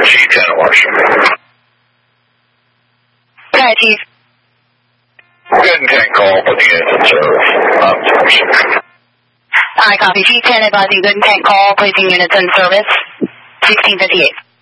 Sheet 10 at Washington. Hi, Chief. Good and 10 call, put the units in service. I copy. Sheet 10 advising good intent call, placing units in service. 1658.